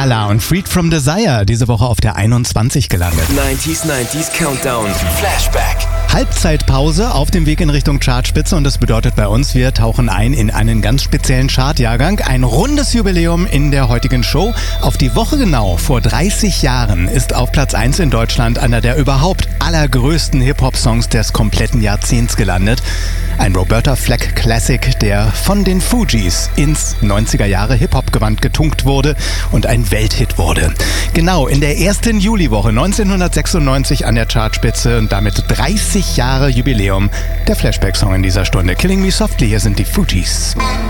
Gala und Freed from Desire, diese Woche auf der 21 gelandet. 90s Countdown. Flashback. Halbzeitpause auf dem Weg in Richtung Chartspitze und das bedeutet bei uns, wir tauchen ein in einen ganz speziellen Chartjahrgang. Ein rundes Jubiläum in der heutigen Show. Auf die Woche genau, vor 30 Jahren, ist auf Platz 1 in Deutschland einer der überhaupt allergrößten Hip-Hop-Songs des kompletten Jahrzehnts gelandet. Ein Roberta Flack Classic, der von den Fugees ins 90er Jahre Hip-Hop-Gewand getunkt wurde und ein Welthit wurde. Genau, in der ersten Juliwoche 1996 an der Chartspitze und damit 30 Jahre Jubiläum. Der Flashback-Song in dieser Stunde. Killing Me Softly, hier sind die Fugees.